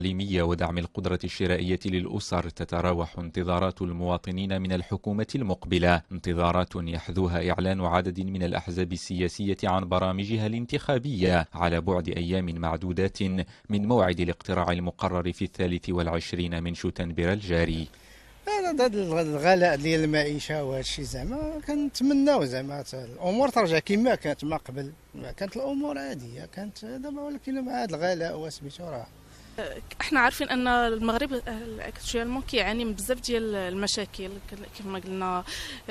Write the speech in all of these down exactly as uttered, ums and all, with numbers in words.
التعليمية ودعم القدرة الشرائية للأسر، تتراوح انتظارات المواطنين من الحكومة المقبلة، انتظارات يحذوها إعلان عدد من الأحزاب السياسية عن برامجها الانتخابية على بعد أيام معدودات من موعد الاقتراع المقرر في الثالث والعشرين من شتنبر الجاري. انا هذا الغلاء ديال المعيشه وهذا الشيء زعما كنتمناو زعما الامور ترجع كما كانت ما قبل، كانت الامور عاديه كانت دابا، ولكن مع هذا الغلاء وسميتو راه احنا عارفين ان المغرب اكتوالمون كيعاني من بزاف ديال المشاكل كما قلنا،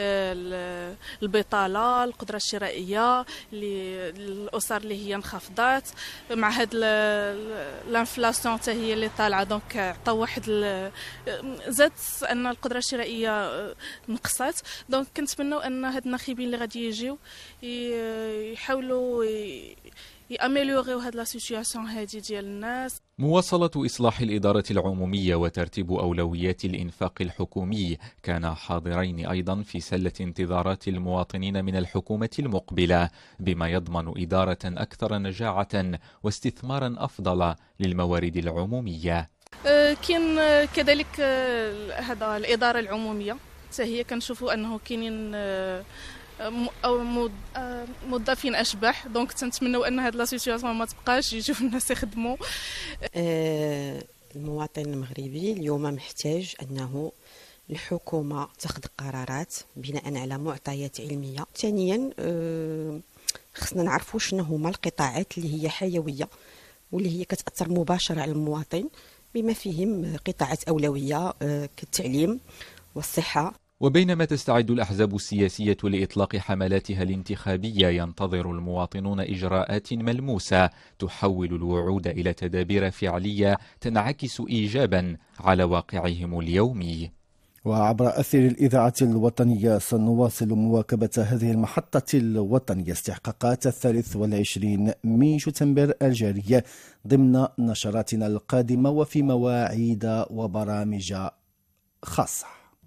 البطاله، القدره الشرائيه للاسر اللي هي انخفضات، مع هاد الانفلاسيون حتى هي اللي طالعه، دونك عطاو واحد زاد ان القدره الشرائيه نقصات. دونك كنتمنوا ان هاد الناخبين اللي غادي يجيو يحاولوا ياميليوريو هاد لا سيتوياسيون هادي ديال الناس. مواصلة إصلاح الإدارة العمومية وترتيب أولويات الإنفاق الحكومي كان حاضرين أيضا في سلة انتظارات المواطنين من الحكومة المقبلة، بما يضمن إدارة أكثر نجاعة واستثمارا أفضل للموارد العمومية. كاين كذلك هذا الإدارة العمومية حتى هي كنشوفوا أنه كاينين او موظفين اشباح، دونك تنتمنوا ان هاد لا سيتوياسيون ما تبقاش، يجيو الناس يخدموا. آه المواطن المغربي اليوم محتاج انه الحكومه تاخذ قرارات بناء على معطيات علميه. ثانيا آه خصنا نعرفوا شنو هما القطاعات اللي هي حيويه واللي هي كتاثر مباشره على المواطن، بما فيهم قطاعات اولويه آه كالتعليم والصحه. وبينما تستعد الأحزاب السياسية لإطلاق حملاتها الانتخابية، ينتظر المواطنون إجراءات ملموسة تحول الوعود إلى تدابير فعلية تنعكس إيجابا على واقعهم اليومي. وعبر أثير الإذاعة الوطنية سنواصل مواكبة هذه المحطة الوطنية، استحقاقات الثالث والعشرين من شتنبر الجارية، ضمن نشراتنا القادمة وفي مواعيد وبرامج خاصة.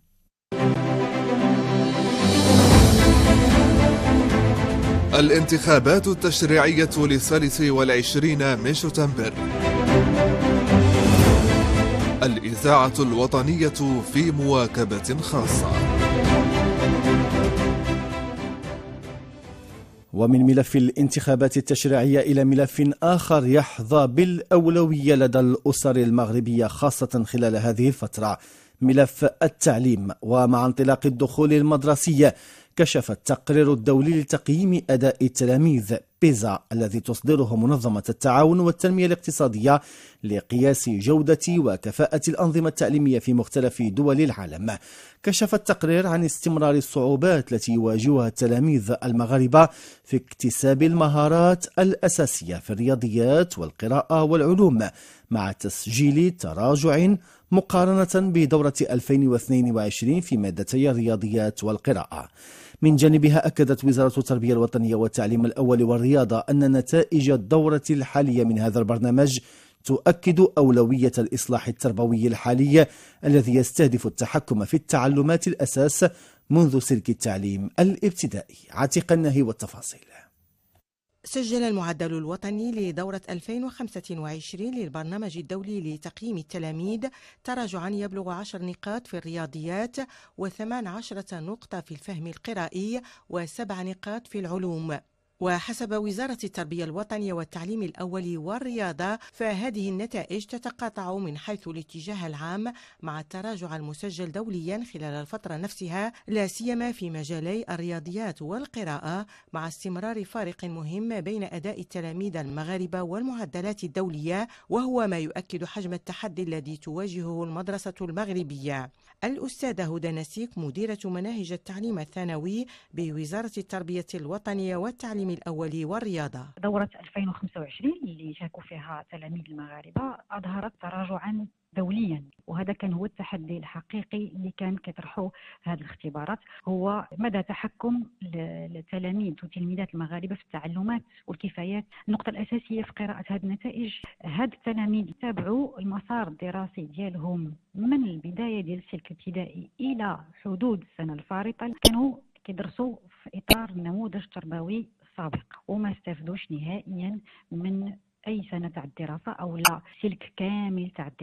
الانتخابات التشريعية للثالث والعشرين من شتنبر. الإذاعة الوطنية في مواكبة خاصة. ومن ملف الانتخابات التشريعية إلى ملف آخر يحظى بالأولوية لدى الأسر المغربية خاصة خلال هذه الفترة، ملف التعليم. ومع انطلاق الدخول المدرسي، كشف التقرير الدولي لتقييم أداء التلاميذ بيزا الذي تصدره منظمة التعاون والتنمية الاقتصادية لقياس جودة وكفاءة الأنظمة التعليمية في مختلف دول العالم، كشف التقرير عن استمرار الصعوبات التي يواجهها التلاميذ المغاربة في اكتساب المهارات الأساسية في الرياضيات والقراءة والعلوم، مع تسجيل تراجع مقارنة بدورة ألفين واثنين وعشرين في مادتي الرياضيات والقراءة. من جانبها أكدت وزارة التربية الوطنية والتعليم الأول والرياضة أن نتائج الدورة الحالية من هذا البرنامج تؤكد أولوية الإصلاح التربوي الحالي الذي يستهدف التحكم في التعلمات الأساس منذ سلك التعليم الابتدائي. عتيق النهي والتفاصيل. سجل المعدل الوطني لدورة ألفين وخمسة وعشرين للبرنامج الدولي لتقييم التلاميذ تراجعا يبلغ عشر نقاط في الرياضيات وثمان عشرة نقطة في الفهم القرائي وسبع نقاط في العلوم. وحسب وزارة التربية الوطنية والتعليم الأول والرياضة، فهذه النتائج تتقاطع من حيث الاتجاه العام مع التراجع المسجل دوليا خلال الفترة نفسها، لا سيما في مجالي الرياضيات والقراءة، مع استمرار فارق مهم بين أداء التلاميذ المغاربة والمعدلات الدولية، وهو ما يؤكد حجم التحدي الذي تواجهه المدرسة المغربية. الأستاذة هدى نسيك، مديرة مناهج التعليم الثانوي بوزارة التربية الوطنية والتعليم الأولي والرياضة. دورة ألفين وخمسة وعشرين اللي شاركوا فيها تلاميذ المغاربة أظهرت تراجعا دوليا، وهذا كان هو التحدي الحقيقي اللي كان كيطرحه هذه الاختبارات، هو مدى تحكم التلاميذ وتلميذات المغاربه في التعلمات والكفايات. النقطه الاساسيه في قراءه هذه النتائج، هاد التلاميذ تابعوا المسار الدراسي ديالهم من البدايه ديال السلك الابتدائي الى حدود السنه الفارطه، كانوا كيدرسوا في اطار النموذج التربوي السابق وما استفادوش نهائيا من اي سنه تاع الدراسه او لا سلك كامل تاع